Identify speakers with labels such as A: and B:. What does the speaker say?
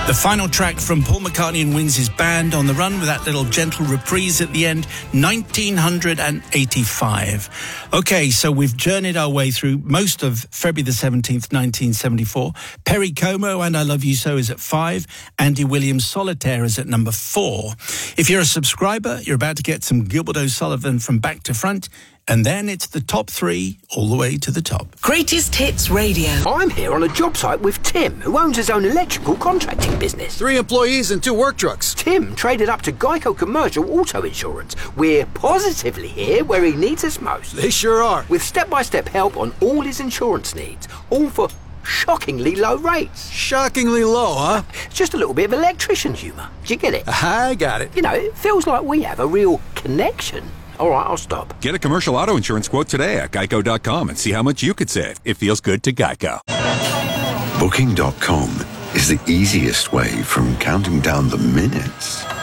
A: The final track from Paul McCartney and Wings' band On the Run, with that little gentle reprise at the end, 1985. Okay, so we've journeyed our way through most of February the 17th, 1974. Perry Como and I Love You So is at 5. Andy Williams' Solitaire is at number 4. If you're a subscriber, you're about to get some Gilbert O'Sullivan from back to front. And then it's the top 3 all the way to the top.
B: Greatest Hits Radio.
C: I'm here on a job site with Tim, who owns his own electrical contracting business.
D: 3 employees and 2 work trucks.
C: Tim traded up to Geico Commercial Auto Insurance. We're positively here where he needs us most.
D: They sure are.
C: With step-by-step help on all his insurance needs, all for shockingly low rates.
D: Shockingly low, huh?
C: It's just a little bit of electrician humour. Do you get it?
D: I got it.
C: You know, it feels like we have a real connection. All right, I'll stop.
E: Get a commercial auto insurance quote today at geico.com and see how much you could save. It feels good to Geico.
F: Booking.com is the easiest way from counting down the minutes